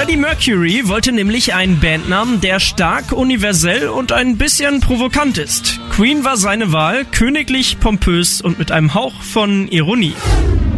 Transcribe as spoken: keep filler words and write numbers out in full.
Freddie Mercury wollte nämlich einen Bandnamen, der stark, universell und ein bisschen provokant ist. Queen war seine Wahl, königlich, pompös und mit einem Hauch von Ironie.